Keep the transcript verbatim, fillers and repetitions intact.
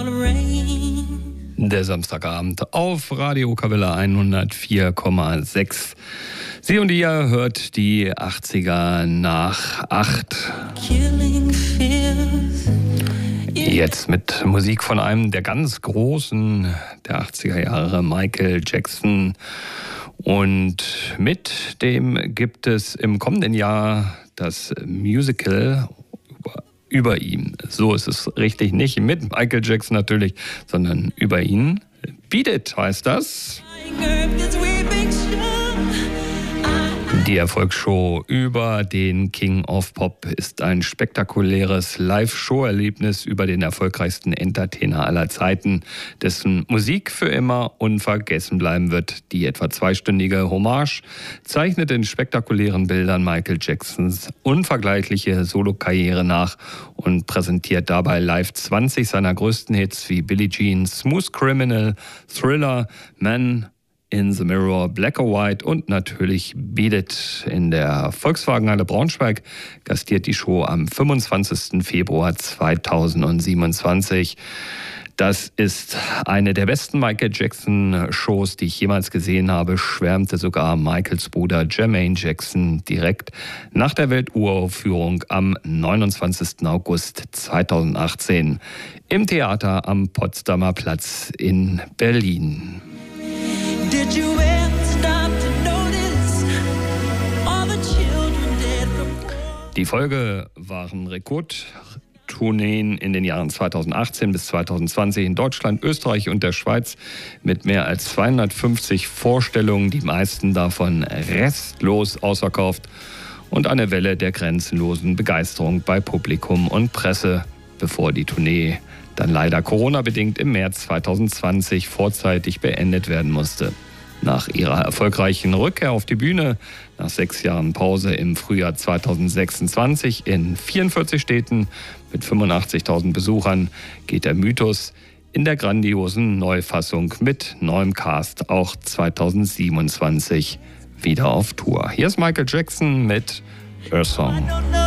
Der Samstagabend auf Radio Kavilla hundertvier Komma sechs. Sie und ihr hört die achtziger nach acht. Jetzt mit Musik von einem der ganz Großen der achtziger Jahre, Michael Jackson. Und mit dem gibt es im kommenden Jahr das Musical über ihn. So ist es richtig, nicht mit Michael Jackson natürlich, sondern über ihn. Beat It heißt das. Die Erfolgsshow über den King of Pop ist ein spektakuläres Live-Show-Erlebnis über den erfolgreichsten Entertainer aller Zeiten, dessen Musik für immer unvergessen bleiben wird. Die etwa zweistündige Hommage zeichnet in spektakulären Bildern Michael Jacksons unvergleichliche Solokarriere nach und präsentiert dabei live zwanzig seiner größten Hits wie Billie Jean, Smooth Criminal, Thriller, Man in the Mirror, Black or White und natürlich Beat It. In der Volkswagenhalle Braunschweig gastiert die Show am fünfundzwanzigsten Februar zweitausendsiebenundzwanzig. Das ist eine der besten Michael Jackson-Shows, die ich jemals gesehen habe, schwärmte sogar Michaels Bruder Jermaine Jackson direkt nach der Welturaufführung am neunundzwanzigsten August zweitausendachtzehn im Theater am Potsdamer Platz in Berlin. Did you ever stop to notice all the children dead from war? Die Folge waren Rekordtourneen in den Jahren zweitausendachtzehn bis zweitausendzwanzig in Deutschland, Österreich und der Schweiz mit mehr als zweihundertfünfzig Vorstellungen, die meisten davon restlos ausverkauft und eine Welle der grenzenlosen Begeisterung bei Publikum und Presse, bevor die Tournee dann leider Corona-bedingt im März zweitausendzwanzig vorzeitig beendet werden musste. Nach ihrer erfolgreichen Rückkehr auf die Bühne, nach sechs Jahren Pause im Frühjahr zweitausendsechsundzwanzig in vierundvierzig Städten mit fünfundachtzigtausend Besuchern, geht der Mythos in der grandiosen Neufassung mit neuem Cast auch zweitausendsiebenundzwanzig wieder auf Tour. Hier ist Michael Jackson mit Her Song.